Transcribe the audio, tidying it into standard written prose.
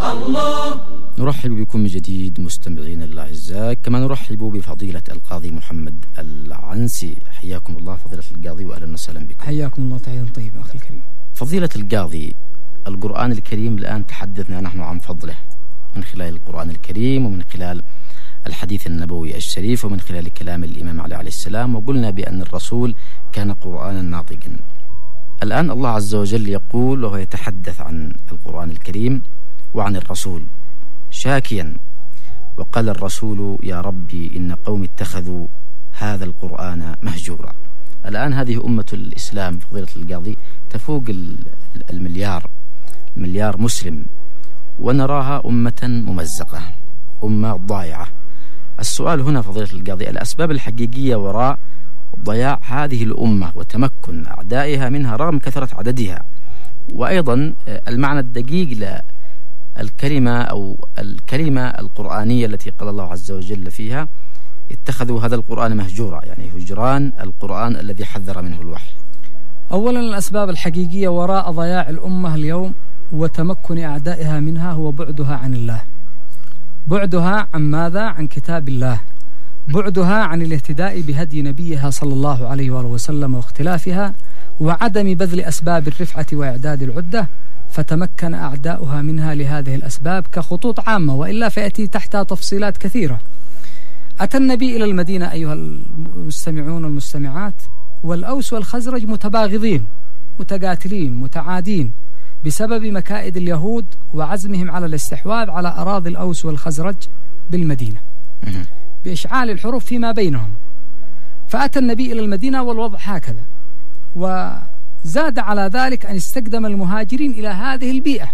الله. نرحب بكم من جديد مستمعين الأعزاء، كما نرحب بفضيلة القاضي محمد العنسي. حياكم الله فضيلة القاضي وأهلا وسهلا بكم. حياكم الله تحية طيبة أخي الكريم. فضيلة القاضي، القرآن الكريم الآن تحدثنا نحن عن فضله من خلال القرآن الكريم ومن خلال الحديث النبوي الشريف ومن خلال كلام الإمام علي عليه السلام، وقلنا بأن الرسول كان قرآنا ناطقا. الآن الله عز وجل يقول وهو يتحدث عن القرآن الكريم وعن الرسول شاكيا، وقال الرسول يا ربي إن قوم اتخذوا هذا القرآن مهجورا. الآن هذه أمة الإسلام فضيلة القاضي تفوق المليار مسلم، ونراها أمة ممزقة، أمة ضائعة. السؤال هنا فضيلة القاضي، الأسباب الحقيقية وراء ضياع هذه الأمة وتمكن أعدائها منها رغم كثرة عددها، وأيضا المعنى الدقيق للكلمة أو الكلمة القرآنية التي قال الله عز وجل فيها اتخذوا هذا القرآن مهجورا، يعني هجران القرآن الذي حذر منه الوحي. أولا الأسباب الحقيقية وراء ضياع الأمة اليوم وتمكن أعدائها منها هو بعدها عن الله. بعدها عن ماذا؟ عن كتاب الله، بعدها عن الاهتداء بهدي نبيها صلى الله عليه وآله وسلم واختلافها، وعدم بذل أسباب الرفعة وإعداد العدة، فتمكن أعداؤها منها لهذه الأسباب كخطوط عامة، وإلا فيأتي تحتها تفصيلات كثيرة. أتى النبي إلى المدينة أيها المستمعون والمستمعات، والأوس والخزرج متباغضين متقاتلين متعادين بسبب مكائد اليهود وعزمهم على الاستحواذ على أراضي الأوس والخزرج بالمدينة بإشعال الحروب فيما بينهم. فأتى النبي إلى المدينة والوضع هكذا، وزاد على ذلك أن استقدم المهاجرين إلى هذه البيئة